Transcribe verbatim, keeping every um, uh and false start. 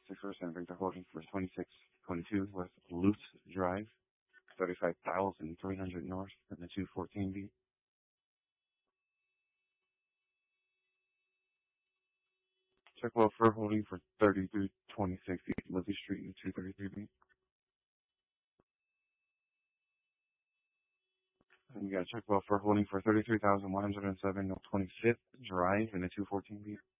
six percent Victor holding for twenty-six twenty-two with Lute Drive, thirty-five thousand three hundred north in the two fourteen B. Check well for holding for thirty-three twenty-six East Lizzie Street in the two thirty-three B. And you got a check well for holding for thirty-three thousand one hundred seven North twenty-fifth Drive in the two fourteen B.